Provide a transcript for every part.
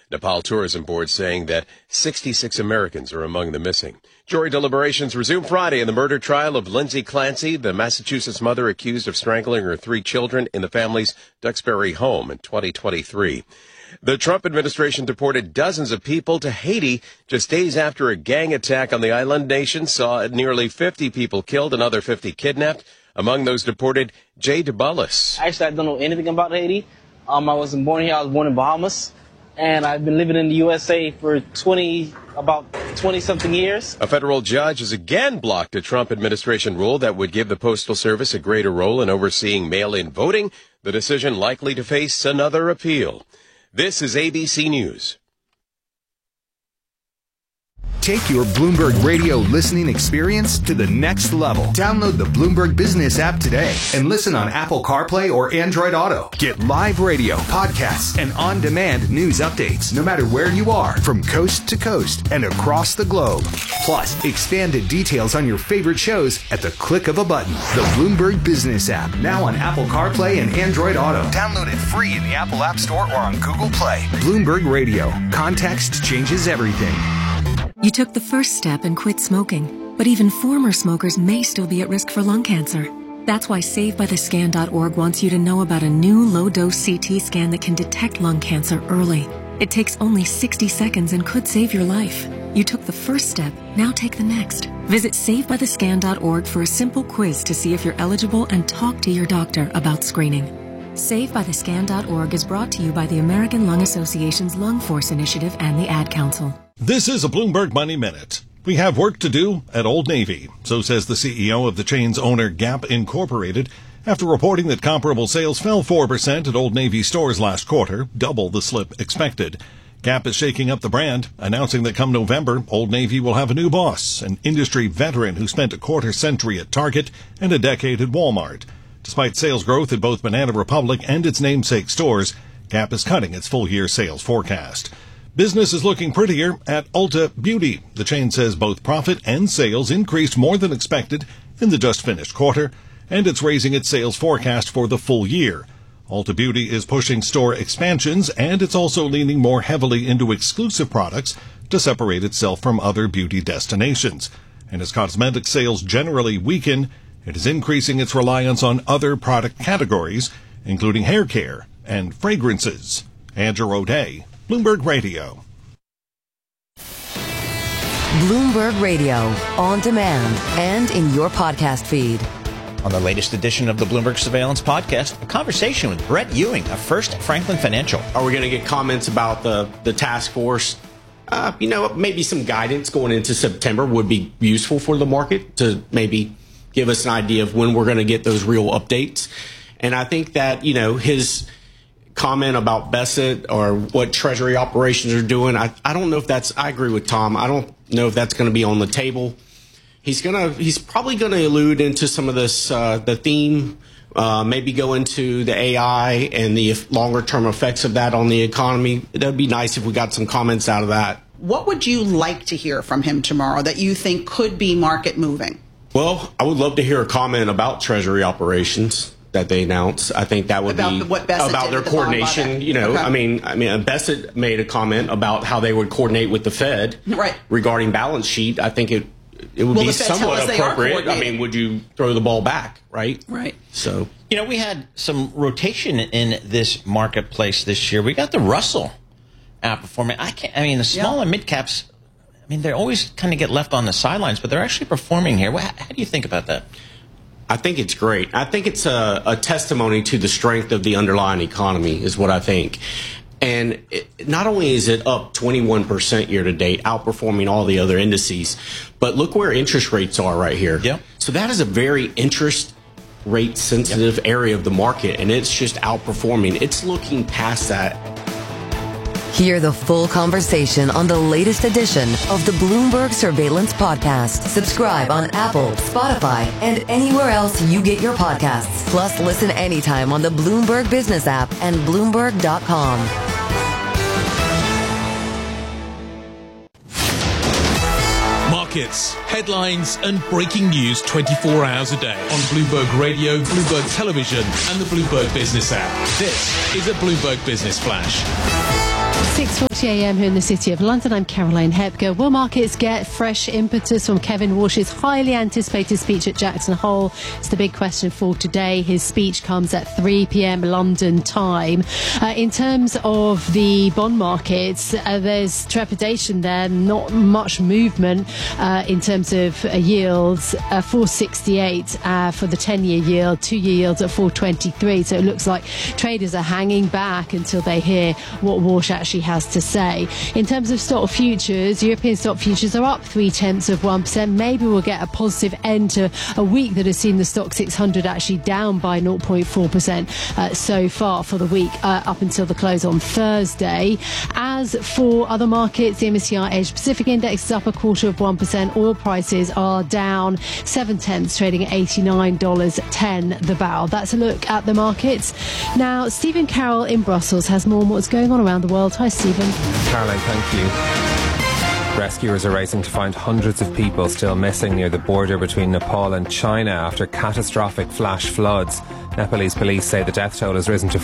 Nepal Tourism Board saying that 66 Americans are among the missing. Jury deliberations resume Friday in the murder trial of Lindsay Clancy, the Massachusetts mother accused of strangling her 3 children in the family's Duxbury home in 2023. The Trump administration deported dozens of people to Haiti just days after a gang attack on the island nation saw nearly 50 people killed, another 50 kidnapped. Among those deported, Jay DeBullis. Actually, I don't know anything about Haiti. I wasn't born here. I was born in Bahamas. And I've been living in the USA for about 20-something years. A federal judge has again blocked a Trump administration rule that would give the Postal Service a greater role in overseeing mail-in voting. The decision likely to face another appeal. This is ABC News. Take your Bloomberg Radio listening experience to the next level. Download the Bloomberg Business app today and listen on Apple CarPlay or Android Auto. Get live radio, podcasts, and on-demand news updates no matter where you are, from coast to coast and across the globe. Plus, expanded details on your favorite shows at the click of a button. The Bloomberg Business app, now on Apple CarPlay and Android Auto. Download it free in the Apple App Store or on Google Play. Bloomberg Radio. Context changes everything. You took the first step and quit smoking, but even former smokers may still be at risk for lung cancer. That's why SaveByTheScan.org wants you to know about a new low-dose CT scan that can detect lung cancer early. It takes only 60 seconds and could save your life. You took the first step, now take the next. Visit SaveByTheScan.org for a simple quiz to see if you're eligible and talk to your doctor about screening. SaveByTheScan.org is brought to you by the American Lung Association's Lung Force Initiative and the Ad Council. This is a Bloomberg Money Minute. We have work to do at Old Navy, so says the CEO of the chain's owner, Gap Incorporated, after reporting that comparable sales fell 4% at Old Navy stores last quarter, double the slip expected. Gap is shaking up the brand, announcing that come November, Old Navy will have a new boss, an industry veteran who spent a quarter-century at Target and a decade at Walmart. Despite sales growth at both Banana Republic and its namesake stores, Gap is cutting its full-year sales forecast. Business is looking prettier at Ulta Beauty. The chain says both profit and sales increased more than expected in the just-finished quarter, and it's raising its sales forecast for the full year. Ulta Beauty is pushing store expansions, and it's also leaning more heavily into exclusive products to separate itself from other beauty destinations. And as cosmetic sales generally weaken, it is increasing its reliance on other product categories, including hair care and fragrances. Andrew O'Day, Bloomberg Radio. Bloomberg Radio, on demand and in your podcast feed. On the latest edition of the Bloomberg Surveillance Podcast, a conversation with Brett Ewing of First Franklin Financial. Are we going to get comments about the task force? Maybe some guidance going into September would be useful for the market to maybe give us an idea of when we're going to get those real updates. And I think that, his comment about Bessent or what Treasury operations are doing, I don't know if I agree with Tom. I don't know if that's going to be on the table. He's probably going to allude into some of this, the theme, maybe go into the AI and the longer term effects of that on the economy. That'd be nice if we got some comments out of that. What would you like to hear from him tomorrow that you think could be market moving? Well, I would love to hear a comment about Treasury operations that they announced. I think that would be about their coordination. Okay. Bessent made a comment about how they would coordinate with the Fed regarding balance sheet. I think it would be somewhat appropriate. Would you throw the ball back, right? Right. So, we had some rotation in this marketplace this year. We got the Russell outperforming. The small and mid caps, they always kind of get left on the sidelines, but they're actually performing here. How do you think about that? I think it's great. I think it's a testimony to the strength of the underlying economy is what I think. And not only is it up 21% year to date, outperforming all the other indices, but look where interest rates are right here. Yep. So that is a very interest rate sensitive area of the market, and it's just outperforming. It's looking past that. Hear the full conversation on the latest edition of the Bloomberg Surveillance Podcast. Subscribe on Apple, Spotify, and anywhere else you get your podcasts. Plus, listen anytime on the Bloomberg Business app and Bloomberg.com. Markets, headlines, and breaking news 24 hours a day on Bloomberg Radio, Bloomberg Television, and the Bloomberg Business app. This is a Bloomberg Business Flash. 6:40 6:40 a.m. here in the City of London. I'm Caroline Hepker. Will markets get fresh impetus from Kevin Walsh's highly anticipated speech at Jackson Hole? It's the big question for today. His speech comes at 3 p.m. London time. In terms of the bond markets, there's trepidation there, not much movement in terms of yields. 468 for the 10-year yield, 2-year yields at 423. So it looks like traders are hanging back until they hear what Walsh actually has to say. In terms of stock futures, European stock futures are up 0.3%. Maybe we'll get a positive end to a week that has seen the stock 600 actually down by 0.4% so far for the week up until the close on Thursday. As for other markets, the MSCI Asia Pacific Index is up 0.25%. Oil prices are down 0.7, trading at $89.10 the barrel. That's a look at the markets. Now, Stephen Carroll in Brussels has more on what's going on around the world. Hi, Stephen. Caroline, thank you. Rescuers are racing to find hundreds of people still missing near the border between Nepal and China after catastrophic flash floods. Nepalese police say the death toll has risen to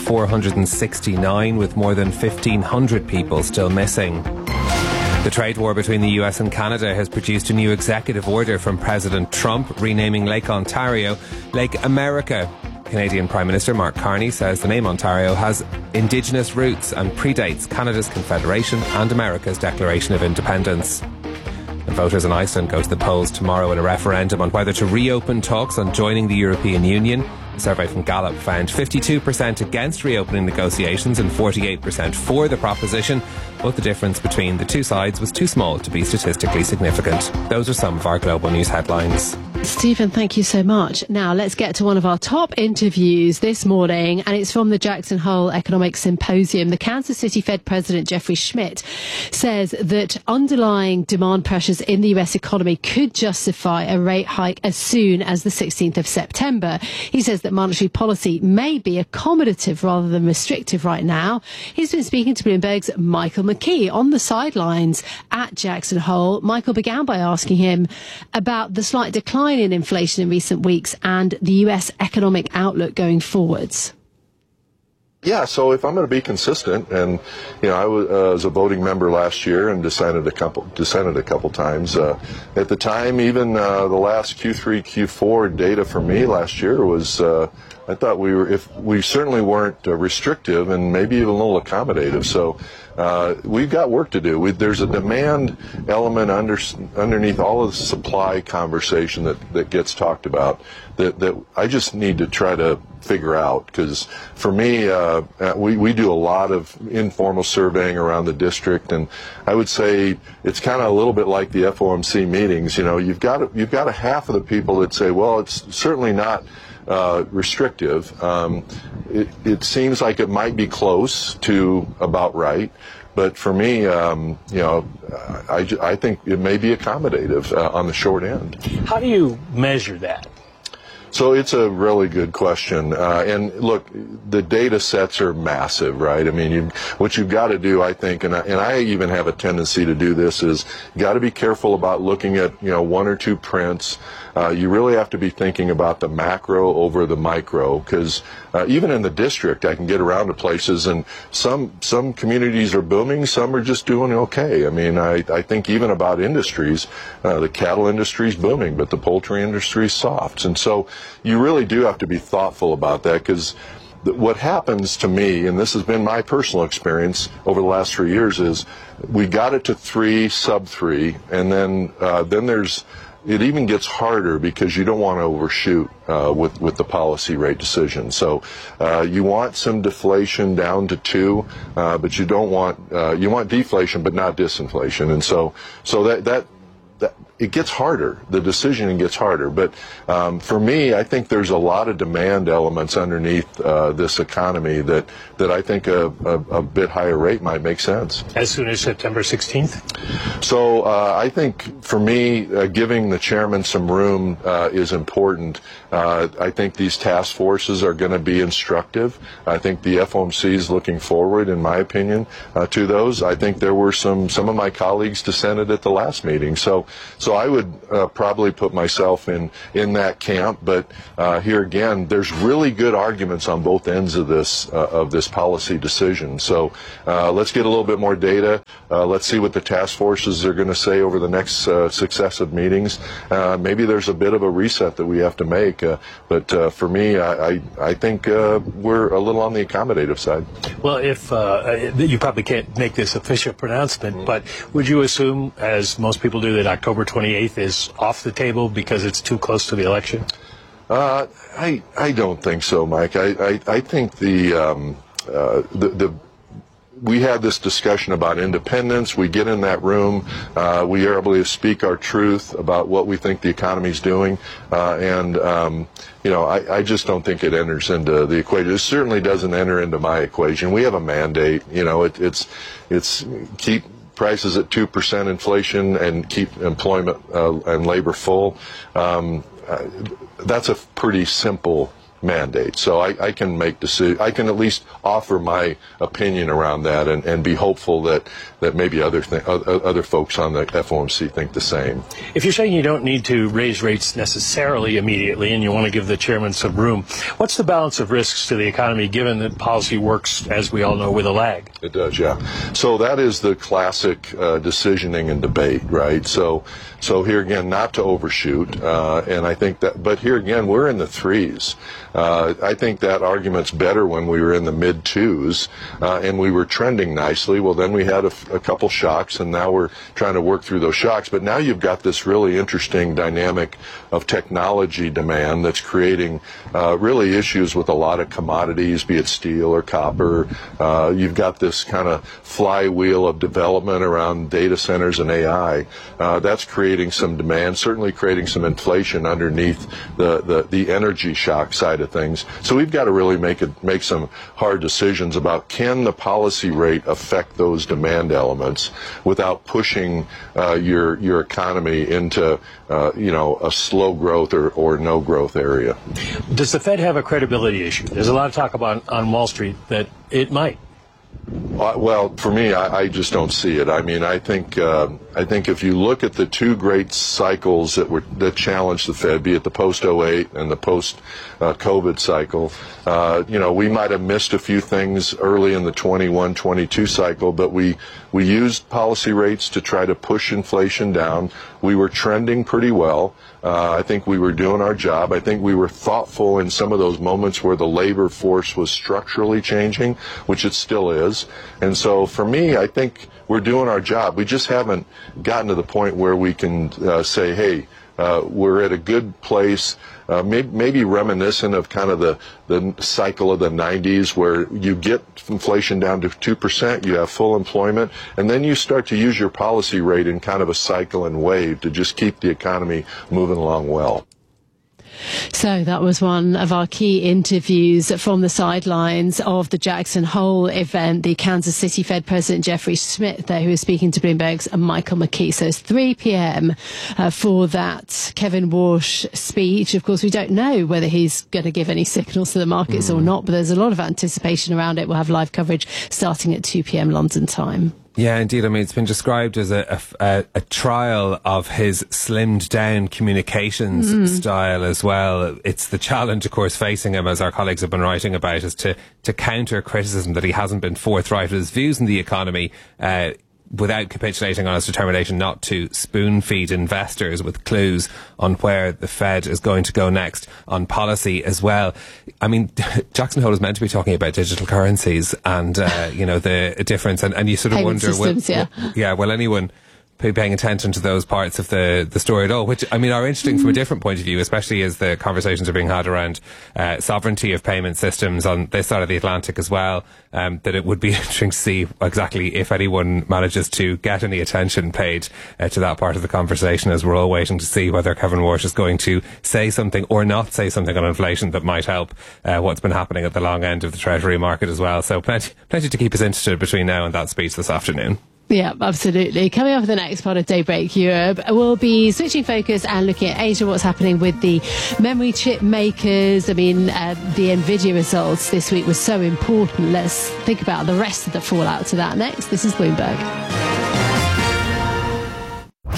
469, with more than 1,500 people still missing. The trade war between the US and Canada has produced a new executive order from President Trump renaming Lake Ontario Lake America. Canadian Prime Minister Mark Carney says the name Ontario has Indigenous roots and predates Canada's Confederation and America's Declaration of Independence. And voters in Iceland go to the polls tomorrow in a referendum on whether to reopen talks on joining the European Union. A survey from Gallup found 52% against reopening negotiations and 48% for the proposition, but the difference between the two sides was too small to be statistically significant. Those are some of our global news headlines. Stephen, thank you so much. Now, let's get to one of our top interviews this morning, and it's from the Jackson Hole Economic Symposium. The Kansas City Fed President Jeffrey Schmidt says that underlying demand pressures in the US economy could justify a rate hike as soon as the 16th of September. He says that monetary policy may be accommodative rather than restrictive right now. He's been speaking to Bloomberg's Michael McKee on the sidelines at Jackson Hole. Michael began by asking him about the slight decline in inflation in recent weeks and the US economic outlook going forwards. Yeah, so if I'm going to be consistent, and I was a voting member last year and dissented a couple times. At the time, even the last Q3, Q4 data for me last year was I thought we certainly weren't restrictive and maybe even a little accommodative. So we've got work to do. There's a demand element underneath all of the supply conversation that gets talked about that I just need to try to figure out, because for me, we do a lot of informal surveying around the district, and I would say it's kind of a little bit like the FOMC meetings. You've got a half of the people that say, well, it's certainly not restrictive. It seems like it might be close to about right. But for me, I think it may be accommodative on the short end. How do you measure that? So it's a really good question. And look, the data sets are massive, right? I mean, what you've got to do, I think, and I even have a tendency to do this, is you got to be careful about looking at, one or two prints. You really have to be thinking about the macro over the micro, because even in the district, I can get around to places, and some communities are booming, some are just doing okay. I mean, I think even about industries, the cattle industry is booming, but the poultry industry is soft. And so you really do have to be thoughtful about that, because what happens to me, and this has been my personal experience over the last 3 years, is we got it to 3, sub 3, and then it even gets harder because you don't want to overshoot with the policy rate decision. So you want some deflation down to 2, but you don't want you want deflation but not disinflation. And so that it gets harder. The decisioning gets harder. But for me, I think there's a lot of demand elements underneath this economy that I think a bit higher rate might make sense. As soon as September 16th? So I think for me, giving the chairman some room is important. I think these task forces are going to be instructive. I think the FOMC is looking forward, in my opinion, to those. I think there were some of my colleagues dissented at the last meeting. So So I would probably put myself in that camp. But here again, there's really good arguments on both ends of this policy decision. So let's get a little bit more data. Let's see what the task forces are going to say over the next successive meetings. Maybe there's a bit of a reset that we have to make. But for me, I think we're a little on the accommodative side. Well, if you probably can't make this official pronouncement, but would you assume, as most people do, that October 28th is off the table because it's too close to the election? I don't think so, Mike. I think we had this discussion about independence. We get in that room. We are able to speak our truth about what we think the economy's doing. I just don't think it enters into the equation. It certainly doesn't enter into my equation. We have a mandate. It's keep prices at 2% inflation and keep employment and labor full. That's a pretty simple mandate. So I can make decisions. I can at least offer my opinion around that and be hopeful that maybe other folks on the FOMC think the same. If you're saying you don't need to raise rates necessarily immediately and you want to give the chairman some room, what's the balance of risks to the economy given that policy works, as we all know, with a lag? It does, yeah. So that is the classic decisioning and debate, right? So here again, not to overshoot, and I think that, but here again, we're in the threes. I think that argument's better when we were in the mid-twos and we were trending nicely. Well, then we had a couple shocks, and now we're trying to work through those shocks. But now you've got this really interesting dynamic of technology demand that's creating really issues with a lot of commodities, be it steel or copper. You've got this kind of flywheel of development around data centers and AI. That's creating some demand, certainly creating some inflation underneath the energy shock side of things. So we've got to really make some hard decisions about, can the policy rate affect those demand elements without pushing your economy into a slow growth or no growth area. Does the Fed have a credibility issue? There's a lot of talk about on Wall Street that it might. Well, for me, I just don't see it. I mean, I think if you look at the two great cycles that challenged the Fed, be it the post-08 and the post-COVID cycle, we might have missed a few things early in the 21-22 cycle, but we used policy rates to try to push inflation down. We were trending pretty well. I think we were doing our job. I think we were thoughtful in some of those moments where the labor force was structurally changing, which it still is. And so for me, I think we're doing our job. We just haven't gotten to the point where we can say, hey, we're at a good place, maybe reminiscent of kind of the cycle of the 90s, where you get inflation down to 2%, you have full employment, and then you start to use your policy rate in kind of a cycle and wave to just keep the economy moving along well. So that was one of our key interviews from the sidelines of the Jackson Hole event. The Kansas City Fed President Jeffrey Schmidt there, who was speaking to Bloomberg's Michael McKee. So it's 3 p.m. For that Kevin Warsh speech. Of course, we don't know whether he's going to give any signals to the markets or not, but there's a lot of anticipation around it. We'll have live coverage starting at 2 p.m. London time. Yeah, indeed. I mean, it's been described as a trial of his slimmed down communications style as well. It's the challenge, of course, facing him, as our colleagues have been writing about, is to counter criticism that he hasn't been forthright with his views in the economy, without capitulating on his determination not to spoon feed investors with clues on where the Fed is going to go next on policy as well. I mean, Jackson Hole is meant to be talking about digital currencies and, the difference. And you sort of Payment wonder, systems, will anyone be paying attention to those parts of the story at all, which, I mean, are interesting from a different point of view, especially as the conversations are being had around sovereignty of payment systems on this side of the Atlantic as well, that it would be interesting to see exactly if anyone manages to get any attention paid to that part of the conversation, as we're all waiting to see whether Kevin Warsh is going to say something or not say something on inflation that might help what's been happening at the long end of the Treasury market as well. So plenty to keep us interested between now and that speech this afternoon. Yeah, absolutely. Coming up for the next part of Daybreak Europe, we'll be switching focus and looking at Asia, what's happening with the memory chip makers. I mean, the NVIDIA results this week was so important. Let's think about the rest of the fallout to that next. This is Bloomberg.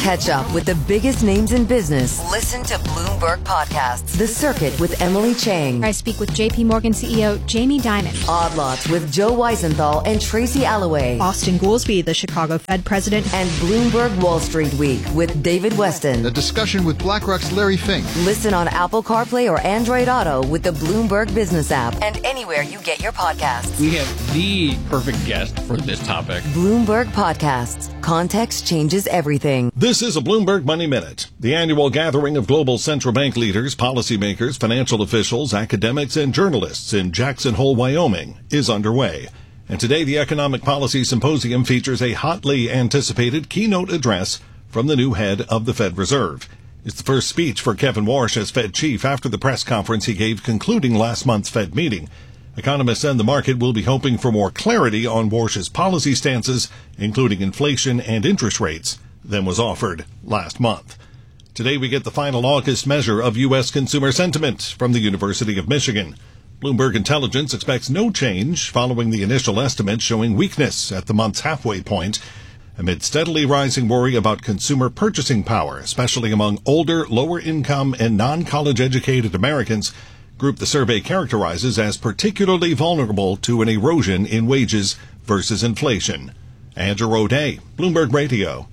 Catch up with the biggest names in business. Listen to Bloomberg Podcasts, The Circuit with Emily Chang. I speak with JP Morgan CEO Jamie Dimon. Odd Lots with Joe Weisenthal and Tracy Alloway. Austin Goolsbee, the Chicago Fed president. And Bloomberg Wall Street Week with David Weston. The discussion with BlackRock's Larry Fink. Listen on Apple CarPlay or Android Auto with the Bloomberg Business app and anywhere you get your podcasts. We have the perfect guest for this topic. Bloomberg Podcasts. Context changes everything. This is a Bloomberg Money Minute. The annual gathering of global central bank leaders, policymakers, financial officials, academics, and journalists in Jackson Hole, Wyoming is underway. And today the Economic Policy Symposium features a hotly anticipated keynote address from the new head of the Fed Reserve. It's the first speech for Kevin Warsh as Fed chief after the press conference he gave concluding last month's Fed meeting. Economists and the market will be hoping for more clarity on Warsh's policy stances, including inflation and interest rates, than was offered last month. Today we get the final August measure of U.S. consumer sentiment from the University of Michigan. Bloomberg Intelligence expects no change following the initial estimate showing weakness at the month's halfway point, amid steadily rising worry about consumer purchasing power, especially among older, lower-income, and non-college educated Americans, group the survey characterizes as particularly vulnerable to an erosion in wages versus inflation. Andrew O'Day, Bloomberg Radio.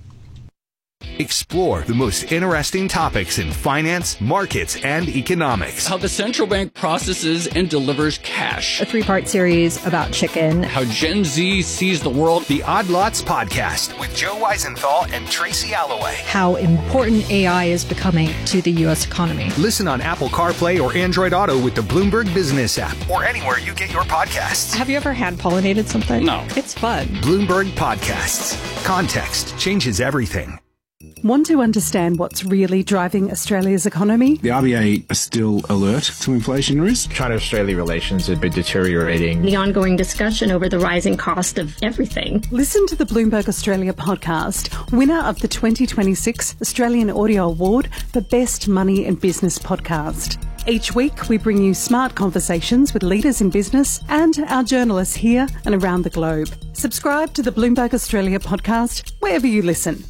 Explore the most interesting topics in finance, markets, and economics. How the central bank processes and delivers cash. A 3-part series about chicken. How Gen Z sees the world. The Odd Lots Podcast with Joe Weisenthal and Tracy Alloway. How important AI is becoming to the U.S. economy. Listen on Apple CarPlay or Android Auto with the Bloomberg Business app or anywhere you get your podcasts. Have you ever hand pollinated something? No. It's fun. Bloomberg Podcasts. Context changes everything. Want to understand what's really driving Australia's economy? The RBA are still alert to inflation risk. China-Australia relations have been deteriorating. The ongoing discussion over the rising cost of everything. Listen to the Bloomberg Australia podcast, winner of the 2026 Australian Audio Award for Best Money and Business Podcast. Each week, we bring you smart conversations with leaders in business and our journalists here and around the globe. Subscribe to the Bloomberg Australia podcast wherever you listen.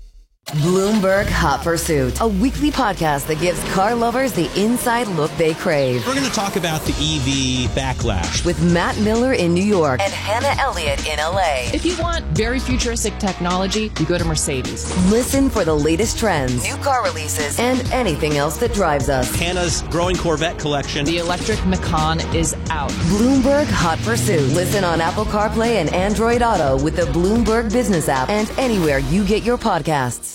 Bloomberg Hot Pursuit, a weekly podcast that gives car lovers the inside look they crave. We're going to talk about the EV backlash with Matt Miller in New York and Hannah Elliott in LA. If you want very futuristic technology, you go to Mercedes. Listen for the latest trends, new car releases, and anything else that drives us. Hannah's growing Corvette collection. The electric Macan is out. Bloomberg Hot Pursuit. Listen on Apple CarPlay and Android Auto with the Bloomberg Business app and anywhere you get your podcasts.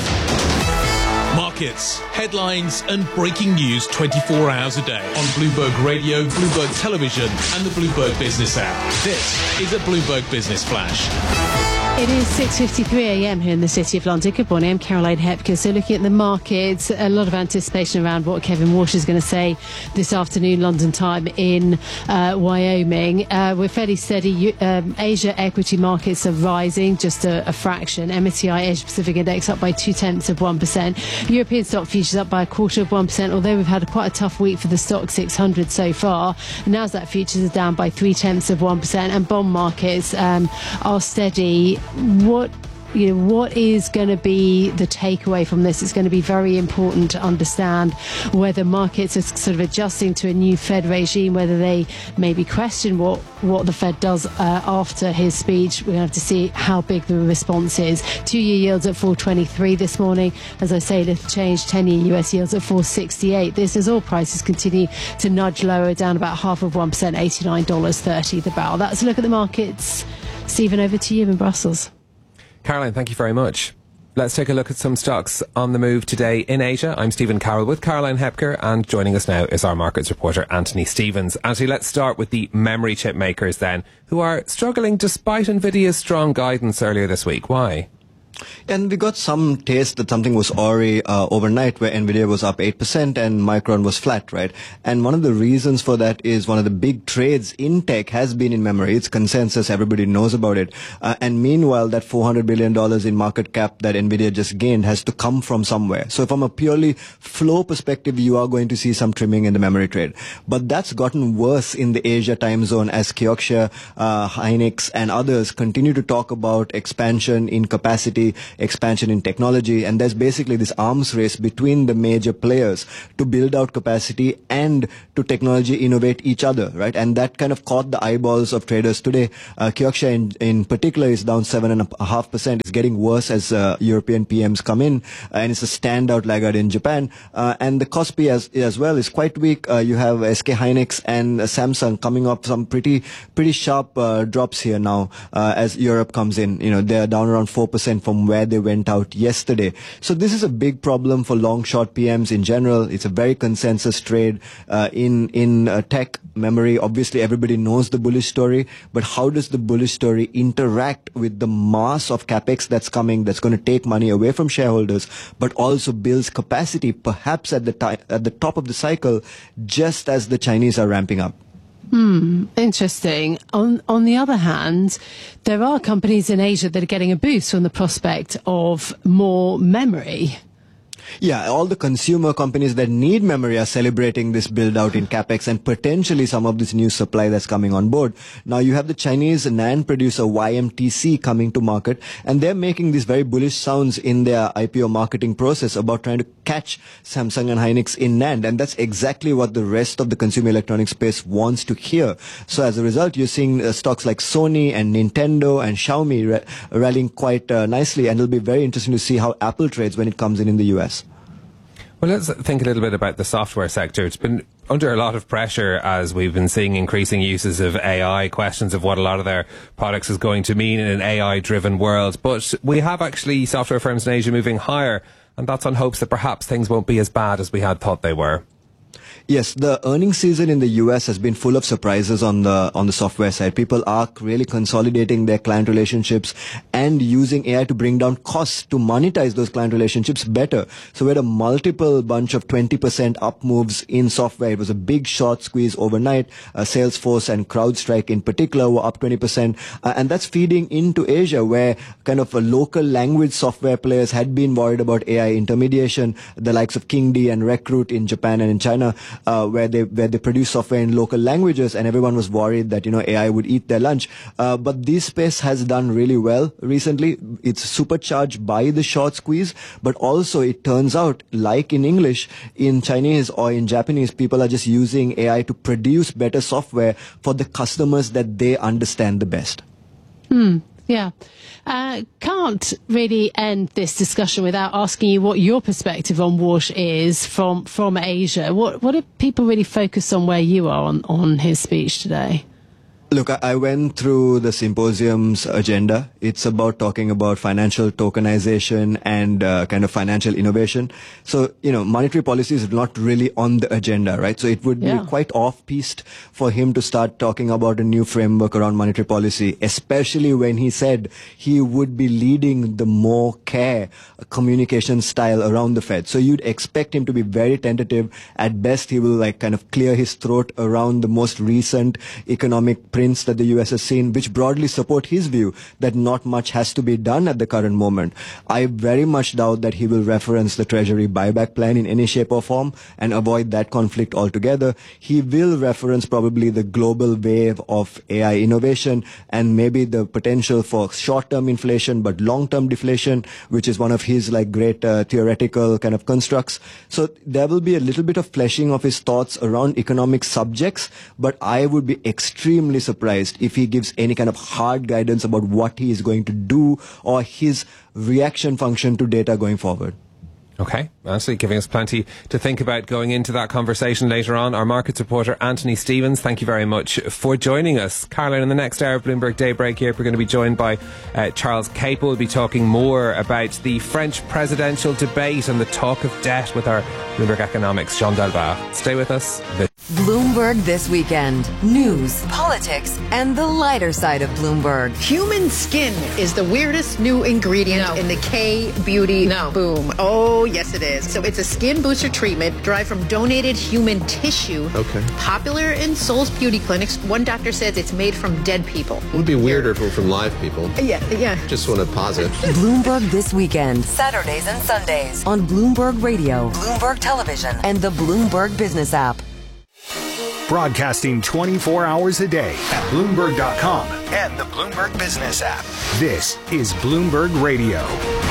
Markets, headlines, and breaking news 24 hours a day on Bloomberg Radio, Bloomberg Television, and the Bloomberg Business app. This is a Bloomberg Business Flash. It is 6:53 a.m. here in the City of London. Good morning, I'm Caroline Hepker. So looking at the markets, a lot of anticipation around what Kevin Warsh is going to say this afternoon, London time, in Wyoming. We're fairly steady. Asia equity markets are rising just a fraction. MSCI Asia Pacific Index up by 0.2%. European stock futures up by 0.25%, although we've had quite a tough week for the stock 600 so far. Nasdaq futures are down by 0.3%, and bond markets are steady. What is going to be the takeaway from this? It's going to be very important to understand whether markets are sort of adjusting to a new Fed regime, whether they maybe question what the Fed does after his speech. We're going to have to see how big the response is. 2-year yields at 4.23 this morning. As I say, little change. 10-year US yields at 4.68. This as oil prices continue to nudge lower, down about 0.5%, $89.30 the barrel. That's a look at the markets. Stephen, over to you in Brussels. Caroline, thank you very much. Let's take a look at some stocks on the move today in Asia. I'm Stephen Carroll with Caroline Hepker, and joining us now is our markets reporter, Anthony Stevens. Anthony, let's start with the memory chip makers then, who are struggling despite NVIDIA's strong guidance earlier this week. Why? And we got some taste that something was awry overnight, where NVIDIA was up 8% and Micron was flat, right? And one of the reasons for that is one of the big trades in tech has been in memory. It's consensus. Everybody knows about it. And meanwhile, that $400 billion in market cap that NVIDIA just gained has to come from somewhere. So from a purely flow perspective, you are going to see some trimming in the memory trade. But that's gotten worse in the Asia time zone as Kioxia, Hynix, and others continue to talk about expansion in capacity capacity, expansion in technology, and there's basically this arms race between the major players to build out capacity and to technology innovate each other, right? And that kind of caught the eyeballs of traders today. Kyokusha in particular is down 7.5%. It's getting worse as European PMs come in, and it's a standout laggard in Japan. And the Kospi as well is quite weak. You have SK Hynix and Samsung coming up some pretty sharp drops here now as Europe comes in. They're down around 4% from where they went out yesterday. So this is a big problem for long short PMs in general. It's a very consensus trade in tech memory. Obviously, everybody knows the bullish story, but how does the bullish story interact with the mass of capex that's coming, that's going to take money away from shareholders, but also builds capacity, perhaps at the top of the cycle, just as the Chinese are ramping up? Interesting. On the other hand, there are companies in Asia that are getting a boost from the prospect of more memory. Yeah, all the consumer companies that need memory are celebrating this build out in capex and potentially some of this new supply that's coming on board. Now you have the Chinese NAND producer YMTC coming to market, and they're making these very bullish sounds in their IPO marketing process about trying to catch Samsung and Hynix in NAND, and that's exactly what the rest of the consumer electronics space wants to hear. So as a result, you're seeing stocks like Sony and Nintendo and Xiaomi rallying quite nicely, and it'll be very interesting to see how Apple trades when it comes in the US. Well, let's think a little bit about the software sector. It's been under a lot of pressure as we've been seeing increasing uses of AI, questions of what a lot of their products is going to mean in an AI-driven world. But we have actually software firms in Asia moving higher, and that's on hopes that perhaps things won't be as bad as we had thought they were. Yes, the earnings season in the US has been full of surprises on the software side. People are really consolidating their client relationships and using AI to bring down costs to monetize those client relationships better. So we had a multiple bunch of 20% up moves in software. It was a big short squeeze overnight. Salesforce and CrowdStrike in particular were up 20%. And that's feeding into Asia, where kind of local language software players had been worried about AI intermediation, the likes of Kingdee and Recruit in Japan and in China. Where they produce software in local languages, and everyone was worried that AI would eat their lunch. But this space has done really well recently. It's supercharged by the short squeeze, but also it turns out, like in English, in Chinese or in Japanese, people are just using AI to produce better software for the customers that they understand the best. Yeah. Can't really end this discussion without asking you what your perspective on Warsh is from Asia. What do people really focus on where you are on his speech today? Look, I went through the symposium's agenda. It's about talking about financial tokenization and kind of financial innovation. So, monetary policy is not really on the agenda, right? So it would be quite off-piste for him to start talking about a new framework around monetary policy, especially when he said he would be leading the more care communication style around the Fed. So you'd expect him to be very tentative. At best, he will kind of clear his throat around the most recent economic that the US has seen, which broadly support his view that not much has to be done at the current moment. I very much doubt that he will reference the Treasury buyback plan in any shape or form and avoid that conflict altogether. He will reference probably the global wave of AI innovation and maybe the potential for short-term inflation but long-term deflation, which is one of his great theoretical kind of constructs. So there will be a little bit of fleshing of his thoughts around economic subjects, but I would be extremely surprised if he gives any kind of hard guidance about what he is going to do or his reaction function to data going forward. Okay, honestly, giving us plenty to think about going into that conversation later on. Our markets reporter, Anthony Stevens, thank you very much for joining us. Caroline, in the next hour of Bloomberg Daybreak here, we're going to be joined by Charles Capel. We'll be talking more about the French presidential debate and the talk of debt with our Bloomberg Economics, Jean Delbach. Stay with us. Bloomberg This Weekend. News, politics, and the lighter side of Bloomberg. Human skin is the weirdest new ingredient in the K-beauty boom. Oh, yes, it is. So it's a skin booster treatment derived from donated human tissue. Okay. Popular in Seoul's beauty clinics. One doctor says it's made from dead people. It would be weirder if it were from live people. Yeah. Just want to pause it. Bloomberg This Weekend. Saturdays and Sundays on Bloomberg Radio, Bloomberg Television, and the Bloomberg Business app. Broadcasting 24 hours a day at Bloomberg.com and the Bloomberg Business app. This is Bloomberg Radio.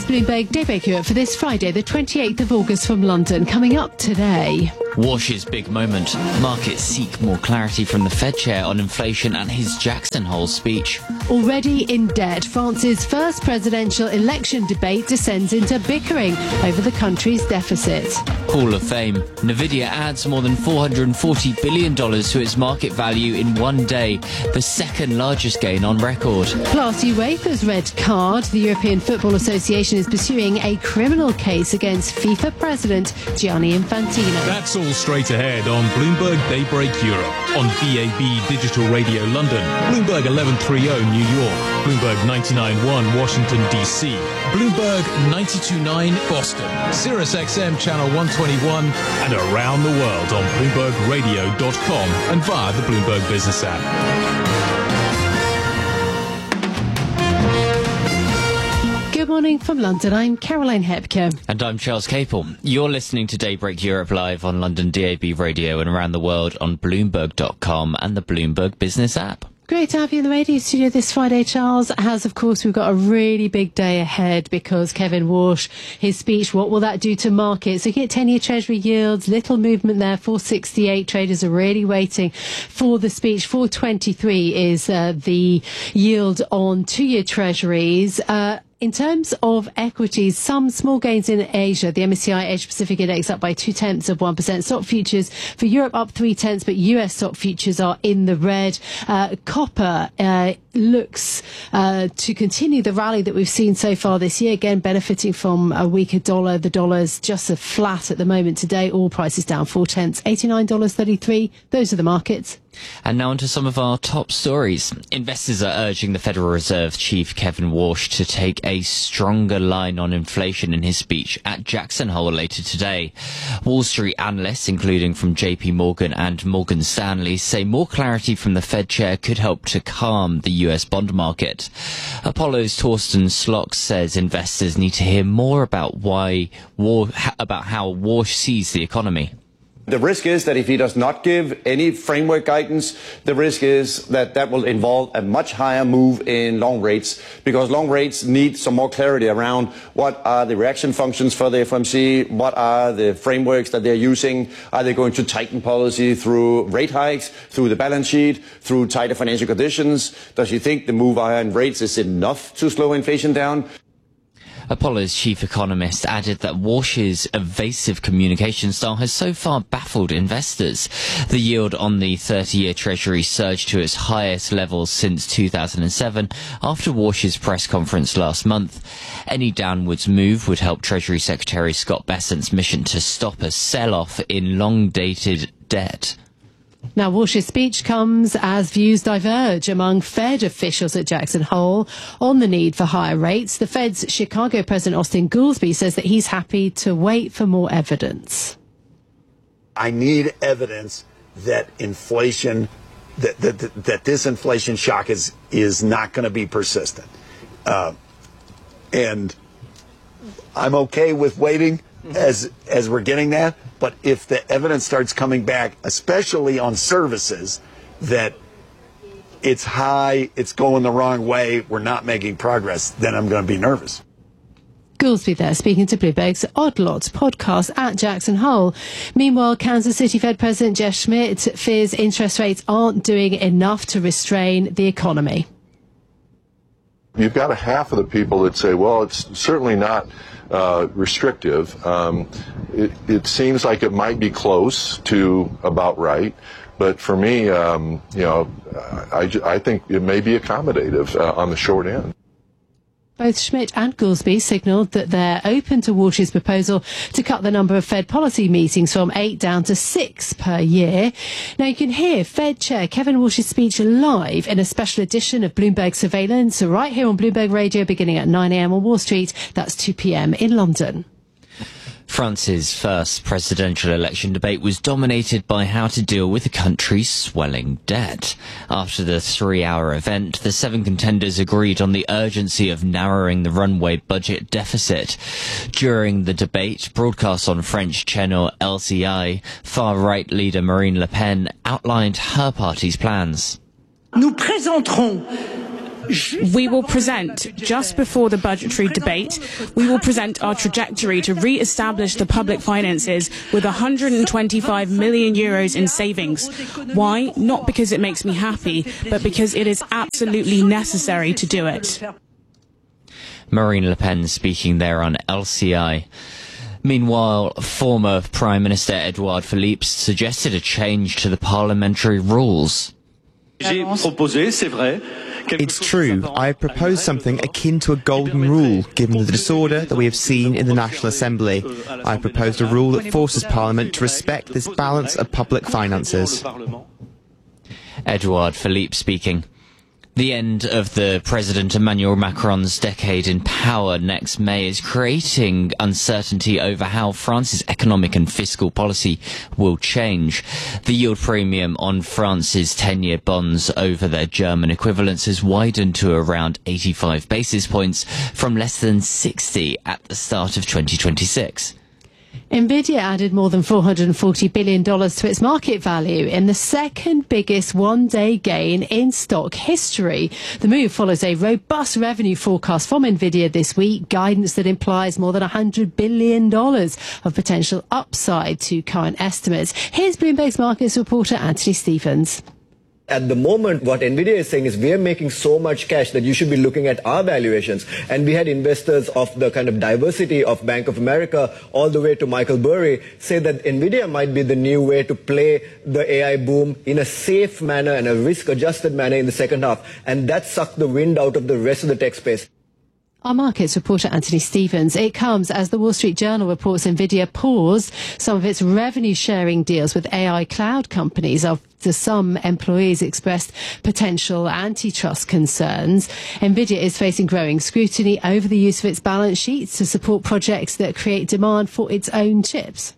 Bloomberg Daybreak Europe for this Friday, the 28th of August from London. Coming up today. Walsh's big moment. Markets seek more clarity from the Fed chair on inflation and his Jackson Hole speech. Already in debt, France's first presidential election debate descends into bickering over the country's deficit. Hall of Fame. Nvidia adds more than $440 billion to its market value in one day, the second largest gain on record. Plus, UEFA's red card. The European Football Association is pursuing a criminal case against FIFA president Gianni Infantino. That's all straight ahead on Bloomberg Daybreak Europe, on DAB Digital Radio London, Bloomberg 1130 New York, Bloomberg 99.1 Washington DC, Bloomberg 92.9 Boston, Sirius XM Channel 121, and around the world on BloombergRadio.com and via the Bloomberg Business app. Good morning from London. I'm Caroline Hepker. And I'm Charles Capel. You're listening to Daybreak Europe live on London DAB Radio and around the world on Bloomberg.com and the Bloomberg Business app. Great to have you in the radio studio this Friday, Charles. As, of course, we've got a really big day ahead because Kevin Walsh, his speech, what will that do to markets? Looking at 10-year Treasury yields, little movement there, 468. Traders are really waiting for the speech. 423 is the yield on 2-year Treasuries. In terms of equities, some small gains in Asia. The MSCI Asia Pacific Index up by 0.2%. Stock futures for Europe up 0.3%, but US stock futures are in the red. Copper looks to continue the rally that we've seen so far this year, again benefiting from a weaker dollar. The dollar's just a flat at the moment today. All prices down 0.4, $89.33. Those are the markets. And now on to some of our top stories. Investors are urging the Federal Reserve Chief Kevin Walsh to take a stronger line on inflation in his speech at Jackson Hole later today. Wall Street analysts, including from JP Morgan and Morgan Stanley, say more clarity from the Fed chair could help to calm the US bond market. Apollo's Torsten Slok says investors need to hear more about how Walsh sees the economy. The risk is that if he does not give any framework guidance, the risk is that that will involve a much higher move in long rates, because long rates need some more clarity around what are the reaction functions for the FOMC, what are the frameworks that they're using, are they going to tighten policy through rate hikes, through the balance sheet, through tighter financial conditions? Does he think the move higher in rates is enough to slow inflation down? Apollo's chief economist added that Walsh's evasive communication style has so far baffled investors. The yield on the 30-year Treasury surged to its highest level since 2007 after Walsh's press conference last month. Any downwards move would help Treasury Secretary Scott Bessent's mission to stop a sell-off in long-dated debt. Now, Walsh's speech comes as views diverge among Fed officials at Jackson Hole on the need for higher rates. The Fed's Chicago President Austin Goolsbee says that he's happy to wait for more evidence. I need evidence that inflation, that this inflation shock is not going to be persistent. And I'm okay with waiting as we're getting that. But if the evidence starts coming back, especially on services, that it's high, it's going the wrong way, we're not making progress, then I'm going to be nervous. Goolsbee there speaking to Bloomberg's Odd Lots podcast at Jackson Hole. Meanwhile, Kansas City Fed President Jeff Schmidt fears interest rates aren't doing enough to restrain the economy. You've got a half of the people that say, well, it's certainly not restrictive. It seems like it might be close to about right. But for me, I think it may be accommodative on the short end. Both Schmidt and Goolsbee signalled that they're open to Walsh's proposal to cut the number of Fed policy meetings from 8 down to 6 per year. Now, you can hear Fed Chair Kevin Walsh's speech live in a special edition of Bloomberg Surveillance right here on Bloomberg Radio beginning at 9 a.m. on Wall Street. That's 2 p.m. in London. France's first presidential election debate was dominated by how to deal with the country's swelling debt. After the 3-hour event, the 7 contenders agreed on the urgency of narrowing the runway budget deficit. During the debate, broadcast on French channel LCI, far-right leader Marine Le Pen outlined her party's plans. Nous présenterons We will present, just before the budgetary debate, we will present our trajectory to re-establish the public finances with 125 million euros in savings. Why? Not because it makes me happy, but because it is absolutely necessary to do it. Marine Le Pen speaking there on LCI. Meanwhile, former Prime Minister Edouard Philippe suggested a change to the parliamentary rules. It's true. I have proposed something akin to a golden rule, given the disorder that we have seen in the National Assembly. I have proposed a rule that forces Parliament to respect this balance of public finances. Edouard Philippe speaking. The end of the President Emmanuel Macron's decade in power next May is creating uncertainty over how France's economic and fiscal policy will change. The yield premium on France's 10-year bonds over their German equivalents has widened to around 85 basis points from less than 60 at the start of 2026. Nvidia added more than $440 billion to its market value in the second biggest one-day gain in stock history. The move follows a robust revenue forecast from Nvidia this week, guidance that implies more than $100 billion of potential upside to current estimates. Here's Bloomberg's markets reporter Anthony Stephens. At the moment, what NVIDIA is saying is we are making so much cash that you should be looking at our valuations. And we had investors of the kind of diversity of Bank of America all the way to Michael Burry say that NVIDIA might be the new way to play the AI boom in a safe manner and a risk-adjusted manner in the second half. And that sucked the wind out of the rest of the tech space. Our markets reporter Anthony Stephens. It comes as the Wall Street Journal reports Nvidia paused some of its revenue-sharing deals with AI cloud companies after some employees expressed potential antitrust concerns. Nvidia is facing growing scrutiny over the use of its balance sheets to support projects that create demand for its own chips.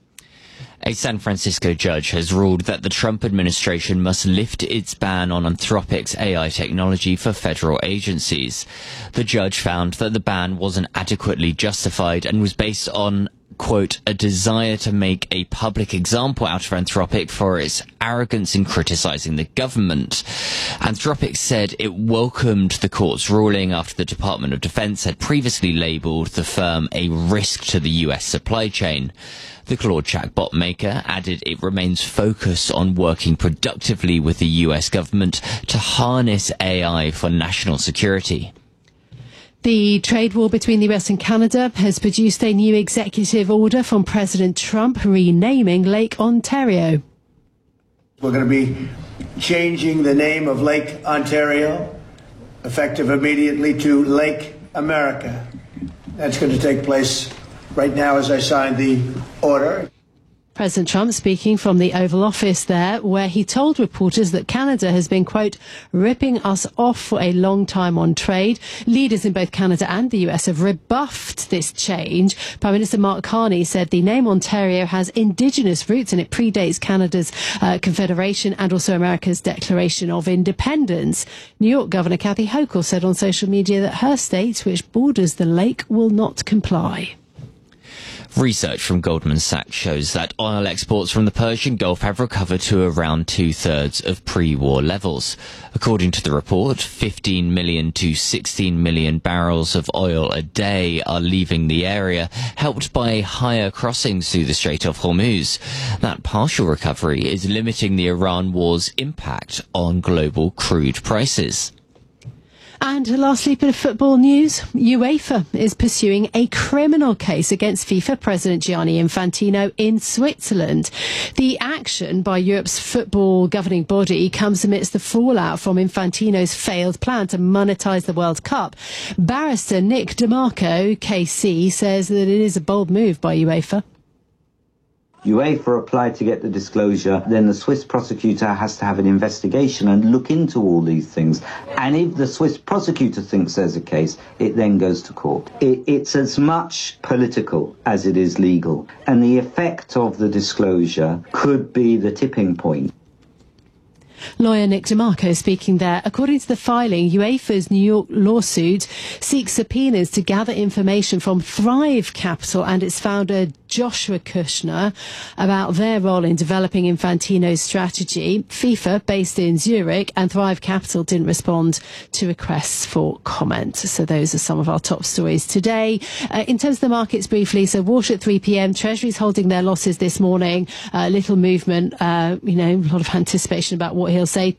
A San Francisco judge has ruled that the Trump administration must lift its ban on Anthropic's AI technology for federal agencies. The judge found that the ban wasn't adequately justified and was based on, quote, a desire to make a public example out of Anthropic for its arrogance in criticizing the government. Anthropic said it welcomed the court's ruling after the Department of Defense had previously labeled the firm a risk to the US supply chain. The Claude chatbot maker added it remains focused on working productively with the US government to harness AI for national security. The trade war between the US and Canada has produced a new executive order from President Trump renaming Lake Ontario. We're going to be changing the name of Lake Ontario, effective immediately, to Lake America. That's going to take place right now as I sign the order. President Trump speaking from the Oval Office there, where he told reporters that Canada has been, quote, ripping us off for a long time on trade. Leaders in both Canada and the US have rebuffed this change. Prime Minister Mark Carney said the name Ontario has Indigenous roots and it predates Canada's Confederation and also America's Declaration of Independence. New York Governor Kathy Hochul said on social media that her state, which borders the lake, will not comply. Research from Goldman Sachs shows that oil exports from the Persian Gulf have recovered to around two-thirds of pre-war levels. According to the report, 15 million to 16 million barrels of oil a day are leaving the area, helped by higher crossings through the Strait of Hormuz. That partial recovery is limiting the Iran war's impact on global crude prices. And lastly, bit of football news. UEFA is pursuing a criminal case against FIFA President Gianni Infantino in Switzerland. The action by Europe's football governing body comes amidst the fallout from Infantino's failed plan to monetize the World Cup. Barrister Nick DeMarco, KC, says that it is a bold move by UEFA. UEFA applied to get the disclosure, then the Swiss prosecutor has to have an investigation and look into all these things. And if the Swiss prosecutor thinks there's a case, it then goes to court. It's as much political as it is legal. And the effect of the disclosure could be the tipping point. Lawyer Nick DeMarco speaking there. According to the filing, UEFA's New York lawsuit seeks subpoenas to gather information from Thrive Capital and its founder Joshua Kushner about their role in developing Infantino's strategy. FIFA, based in Zurich, and Thrive Capital didn't respond to requests for comment. So those are some of our top stories today. In terms of the markets briefly, so Walsh at 3 p.m, Treasury's holding their losses this morning. Little movement, a lot of anticipation about what he'll say.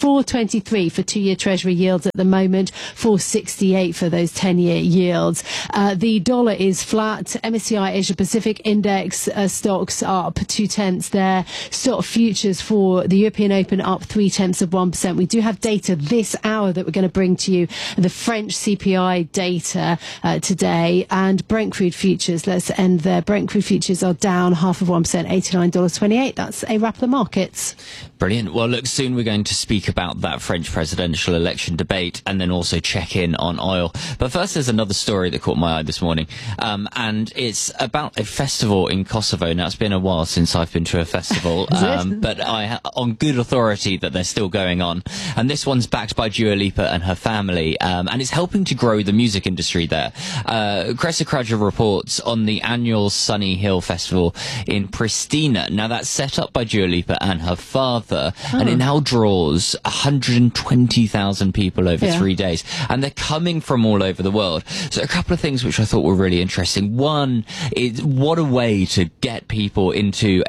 4.23 for 2-year Treasury yields at the moment, 4.68 for those 10-year yields. The dollar is flat. MSCI Asia Pacific Index stocks up 0.2 there. Stock futures for the European Open up 0.3%. We do have data this hour that we're going to bring to you, the French CPI data today, and Brent crude futures. Let's end there. Brent crude futures are down 0.5%, $89.28. That's a wrap of the markets. Brilliant. Well, look, soon we're going to speak about that French presidential election debate and then also check in on oil. But first, there's another story that caught my eye this morning, and it's about a festival in Kosovo. Now, it's been a while since I've been to a festival, but on good authority that they're still going on. And this one's backed by Dua Lipa and her family, and it's helping to grow the music industry there. Cressa Kraja reports on the annual Sunny Hill Festival in Pristina. Now, that's set up by Dua Lipa and her father, and it now draws 120,000 people over 3 days, and they're coming from all over the world. So a couple of things which I thought were really interesting. One is, what a way to get people into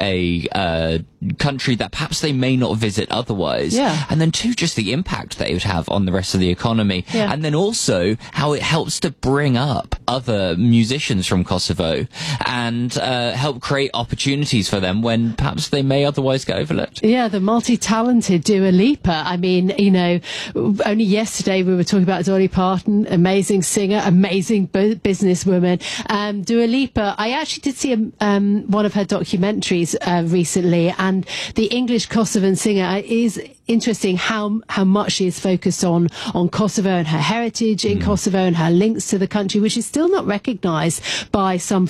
a country that perhaps they may not visit otherwise. And then two, just the impact that it would have on the rest of the economy. And then also how it helps to bring up other musicians from Kosovo and help create opportunities for them when perhaps they may otherwise get overlooked. Yeah, the multi-talented Dua Lipa. I mean, only yesterday we were talking about Dolly Parton, amazing singer, amazing businesswoman. Dua Lipa, I actually did see one of her documentaries recently, and the English Kosovan singer is interesting how much she is focused on Kosovo and her heritage in Kosovo and her links to the country, which is still not recognised by some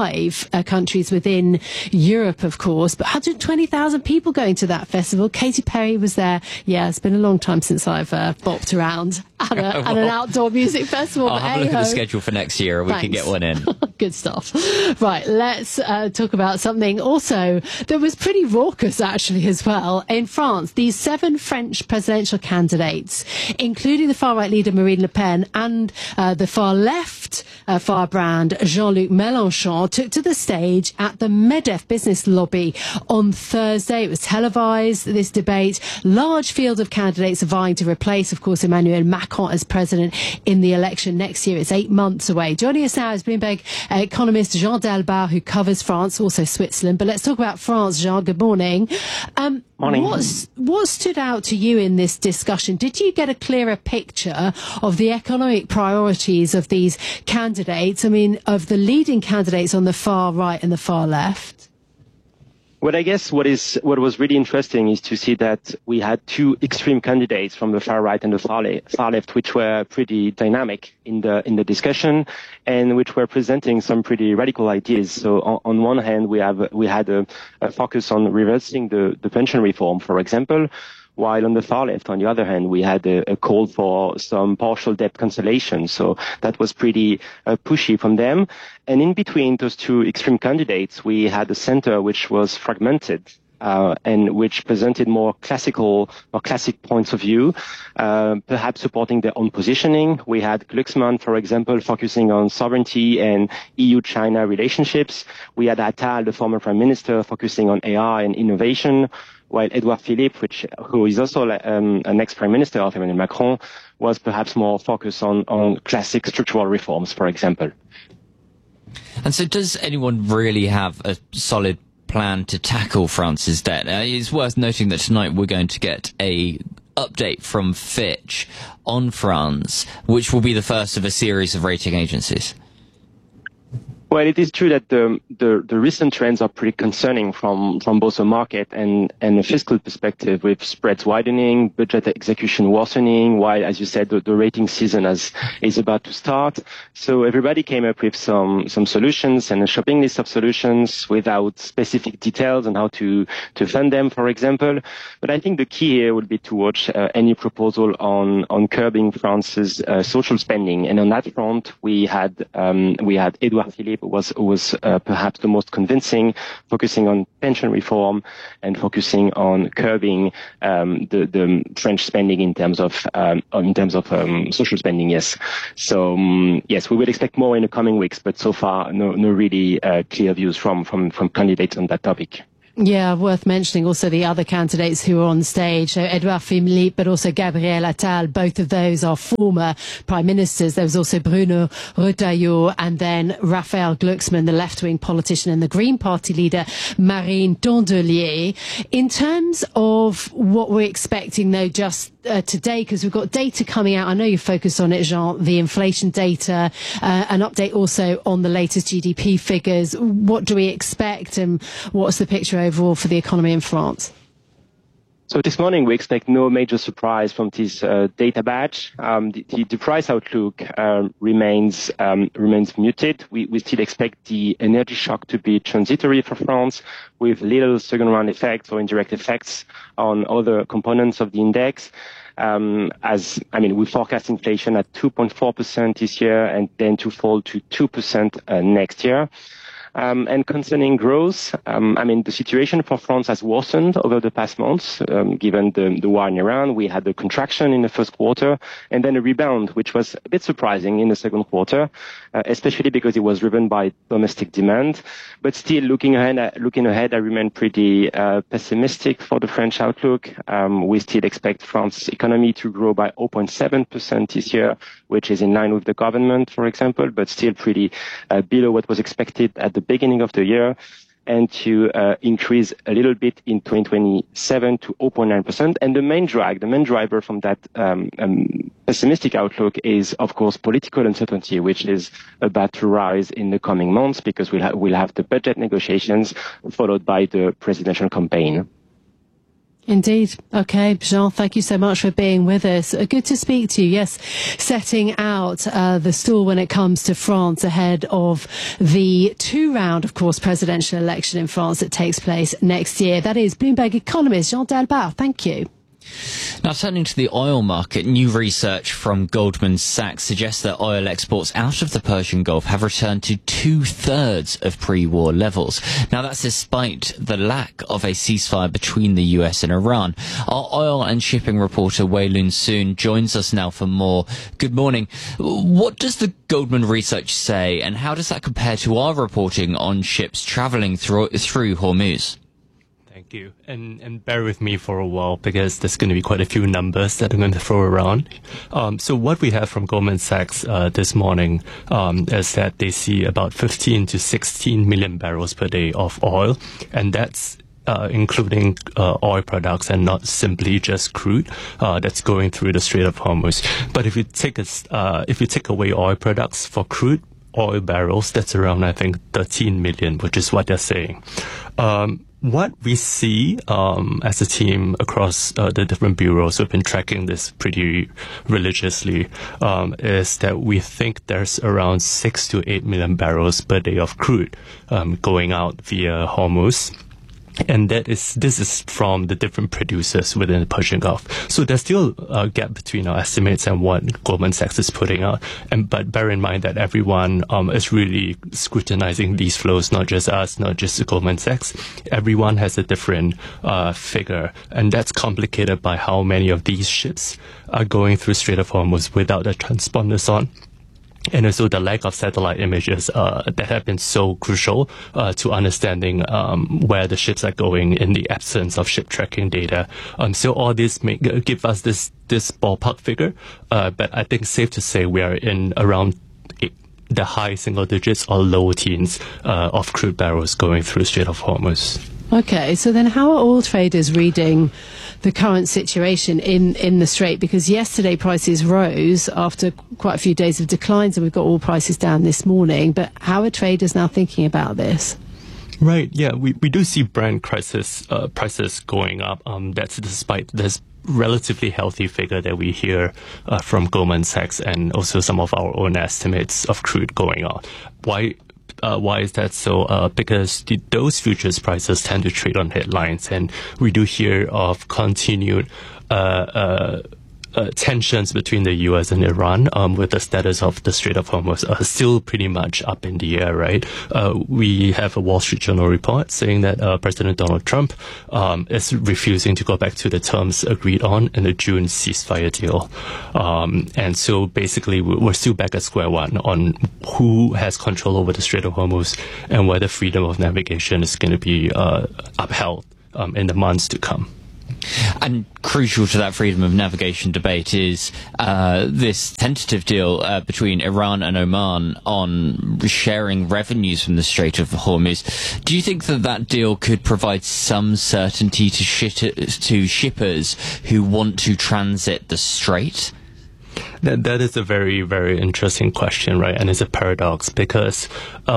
5 countries within Europe, of course. But 120,000 people going to that festival. Katy Perry was there. Yeah, it's been a long time since I've bopped around at an outdoor music festival. I'll have a look at the schedule for next year, and we can get one in. Good stuff. Right, let's talk about something also that was pretty raucous, actually, as well. In France, these 7 French presidential candidates, including the far-right leader Marine Le Pen and the far-left firebrand Jean-Luc Mélenchon, took to the stage at the MEDEF business lobby on Thursday. It was televised, this debate. Large field of candidates are vying to replace, of course, Emmanuel Macron as president in the election next year. It's 8 months away. Joining us now is Bloomberg economist Jean Delbar, who covers France, also Switzerland. But let's talk about France, Jean. Good morning. Morning. What stood out to you in this discussion? Did you get a clearer picture of the economic priorities of these candidates? I mean, of the leading candidates on the far right and the far left? Well, I guess what was really interesting is to see that we had 2 extreme candidates from the far right and the far left, which were pretty dynamic in the discussion and which were presenting some pretty radical ideas. So on one hand, we had a focus on reversing the pension reform, for example, while on the far left, on the other hand, we had a call for some partial debt cancellation. So that was pretty pushy from them. And in between those 2 extreme candidates, we had a center which was fragmented, and which presented more classic points of view, perhaps supporting their own positioning. We had Glucksmann, for example, focusing on sovereignty and EU-China relationships. We had Attal, the former prime minister, focusing on AI and innovation, while Edouard Philippe, who is also an ex-prime minister of Emmanuel Macron, was perhaps more focused on classic structural reforms, for example. And so does anyone really have a solid plan to tackle France's debt? It's worth noting that tonight we're going to get a update from Fitch on France, which will be the first of a series of rating agencies. Well, it is true that the recent trends are pretty concerning from both a market and a fiscal perspective, with spreads widening, budget execution worsening, while, as you said, the rating season is about to start. So everybody came up with some solutions and a shopping list of solutions without specific details on how to fund them, for example. But I think the key here would be to watch any proposal on curbing France's social spending. And on that front, we had Edouard Philippe, was perhaps the most convincing, focusing on pension reform and focusing on curbing the French spending in terms of social spending. Yes, so yes, we will expect more in the coming weeks, but so far no really clear views from candidates on that topic. Yeah, worth mentioning also the other candidates who are on stage. So Edouard Philippe, but also Gabriel Attal. Both of those are former prime ministers. There was also Bruno Retailleau and then Raphael Glucksmann, the left-wing politician, and the Green Party leader, Marine Tondelier. In terms of what we're expecting, though, just today, because we've got data coming out. I know you focused on it, Jean, the inflation data, an update also on the latest GDP figures. What do we expect and what's the picture overall for the economy in France? So this morning we expect no major surprise from this data batch. The price outlook remains muted. We still expect the energy shock to be transitory for France, with little second round effects or indirect effects on other components of the index. We forecast inflation at 2.4% this year and then to fall to 2% next year. And concerning growth, the situation for France has worsened over the past months, given the war in Iran. We had a contraction in the first quarter and then a rebound, which was a bit surprising in the second quarter, especially because it was driven by domestic demand. But still, looking ahead, I remain pretty pessimistic for the French outlook. We still expect France's economy to grow by 0.7% this year, which is in line with the government, for example, but still pretty below what was expected at the beginning of the year, and to increase a little bit in 2027 to 0.9%. And the main driver from that pessimistic outlook is, of course, political uncertainty, which is about to rise in the coming months because we'll have the budget negotiations followed by the presidential campaign. Indeed. Okay, Jean, thank you so much for being with us. Good to speak to you. Yes, setting out the stall when it comes to France ahead of the two-round, of course, presidential election in France that takes place next year. That is Bloomberg economist Jean Dalbar. Thank you. Now, turning to the oil market, new research from Goldman Sachs suggests that oil exports out of the Persian Gulf have returned to 2/3 of pre-war levels. Now, that's despite the lack of a ceasefire between the US and Iran. Our oil and shipping reporter, Wei Lun Soon, joins us now for more. Good morning. What does the Goldman research say, and how does that compare to our reporting on ships travelling through Hormuz? Thank you. And bear with me for a while because there's going to be quite a few numbers that I'm going to throw around. So what we have from Goldman Sachs this morning is that they see about 15 to 16 million barrels per day of oil, and that's including oil products and not simply just crude that's going through the Strait of Hormuz. But if you take away oil products for crude oil barrels, that's around, I think, 13 million, which is what they're saying. What we see as a team across the different bureaus who've been tracking this pretty religiously is that we think there's around 6 to 8 million barrels per day of crude going out via Hormuz. And this is from the different producers within the Persian Gulf. So there's still a gap between our estimates and what Goldman Sachs is putting out. But bear in mind that everyone is really scrutinizing these flows, not just us, not just Goldman Sachs. Everyone has a different figure. And that's complicated by how many of these ships are going through Strait of Hormuz without the transponders on. And also the lack of satellite images that have been so crucial to understanding where the ships are going in the absence of ship tracking data. So all this may give us this ballpark figure, but I think safe to say we are in around the high single digits or low teens of crude barrels going through Strait of Hormuz. Okay, so then how are oil traders reading the current situation in the Strait? Because yesterday prices rose after quite a few days of declines, and we've got oil prices down this morning. But how are traders now thinking about this? Right, yeah, we do see Brent prices going up. That's despite this relatively healthy figure that we hear from Goldman Sachs and also some of our own estimates of crude going up. Why is that so? Because those futures prices tend to trade on headlines, and we do hear of continued tensions between the U.S. and Iran, with the status of the Strait of Hormuz still pretty much up in the air, right? We have a Wall Street Journal report saying that President Donald Trump is refusing to go back to the terms agreed on in the June ceasefire deal. And so basically we're still back at square one on who has control over the Strait of Hormuz and whether freedom of navigation is going to be upheld in the months to come. And crucial to that freedom of navigation debate is this tentative deal between Iran and Oman on sharing revenues from the Strait of Hormuz. Do you think that deal could provide some certainty to shippers who want to transit the strait? That is a very, very interesting question, right? And it's a paradox because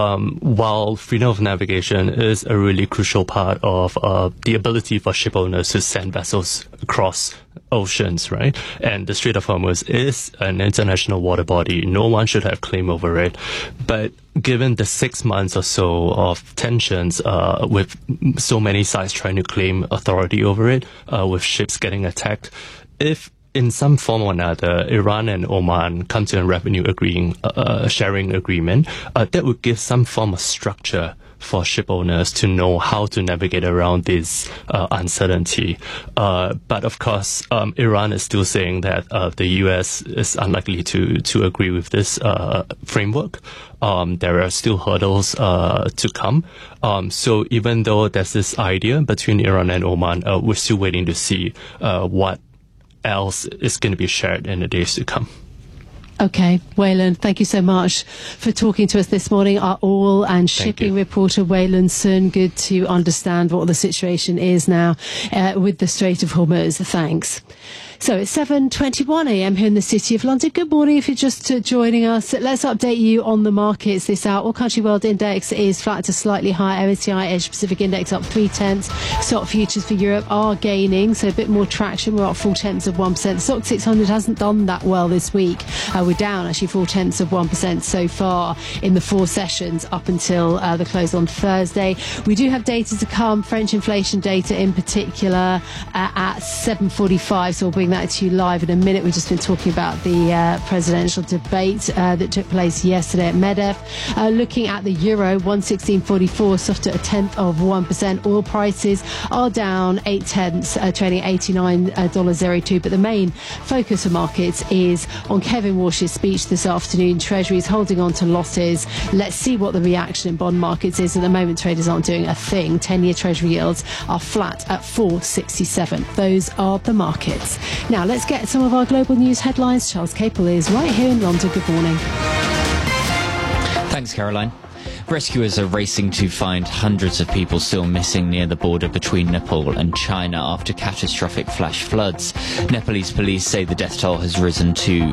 while freedom of navigation is a really crucial part of the ability for ship owners to send vessels across oceans, right? And the Strait of Hormuz is an international water body. No one should have claim over it. But given the 6 months or so of tensions, with so many sides trying to claim authority over it, with ships getting attacked, if in some form or another, Iran and Oman come to a revenue sharing agreement, that would give some form of structure for ship owners to know how to navigate around this uncertainty. But of course, Iran is still saying that the U.S. is unlikely to agree with this framework. There are still hurdles to come. So even though there's this idea between Iran and Oman, we're still waiting to see what else is going to be shared in the days to come. Okay, Wayland, thank you so much for talking to us this morning. Our oil and shipping reporter, Wayland Sun. Good to understand what the situation is now with the Strait of Hormuz. Thanks. So it's 7:21 a.m. here in the City of London. Good morning if you're just joining us. Let's update you on the markets this hour. All Country World Index is flat to slightly higher. MSCI Asia Pacific Index up 0.3. Stock futures for Europe are gaining, so a bit more traction. We're up 0.4%. Stock 600 hasn't done that well this week. We're down actually 0.4% so far in the 4 sessions up until the close on Thursday. We do have data to come, French inflation data in particular, at 7:45. So we'll bring that to you live in a minute. We've just been talking about the presidential debate that took place yesterday at MEDEF. Looking at the euro, 116.44, softer 0.1%. Oil prices are down 0.8, trading at $89.02. But the main focus of markets is on Kevin Walsh's speech this afternoon. Treasuries holding on to losses. Let's see what the reaction in bond markets is. At the moment, traders aren't doing a thing. 10-year Treasury yields are flat at 4.67. Those are the markets. Now, let's get some of our global news headlines. Charles Capel is right here in London. Good morning. Thanks, Caroline. Rescuers are racing to find hundreds of people still missing near the border between Nepal and China after catastrophic flash floods. Nepalese police say the death toll has risen to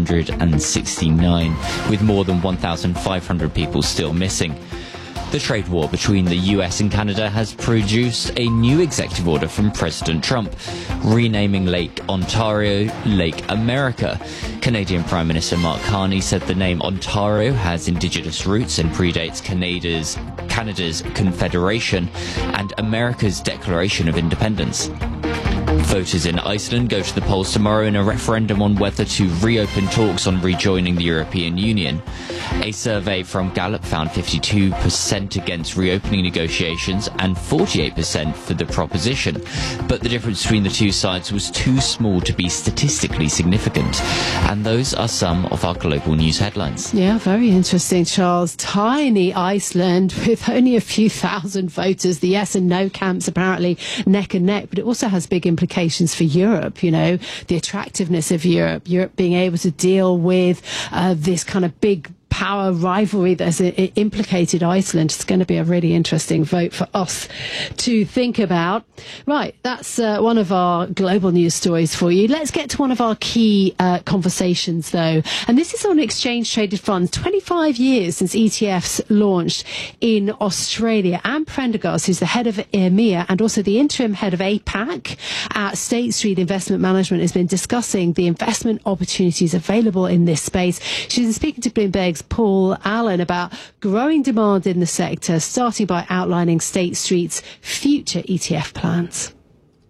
469, with more than 1,500 people still missing. The trade war between the US and Canada has produced a new executive order from President Trump, renaming Lake Ontario Lake America. Canadian Prime Minister Mark Carney said the name Ontario has Indigenous roots and predates Canada's Confederation and America's Declaration of Independence. Voters in Iceland go to the polls tomorrow in a referendum on whether to reopen talks on rejoining the European Union. A survey from Gallup found 52% against reopening negotiations and 48% for the proposition. But the difference between the two sides was too small to be statistically significant. And those are some of our global news headlines. Yeah, very interesting, Charles. Tiny Iceland with only a few thousand voters. The yes and no camps apparently neck and neck, but it also has big implications for Europe, you know, the attractiveness of Europe being able to deal with this kind of big power rivalry that has implicated Iceland. It's going to be a really interesting vote for us to think about. Right, that's one of our global news stories for you. Let's get to one of our key conversations, though. And this is on exchange-traded funds. 25 years since ETFs launched in Australia. Anne Prendergast, who's the head of EMEA and also the interim head of APAC at State Street Investment Management, has been discussing the investment opportunities available in this space. She's been speaking to Bloomberg's Paul Allen about growing demand in the sector, starting by outlining State Street's future ETF plans.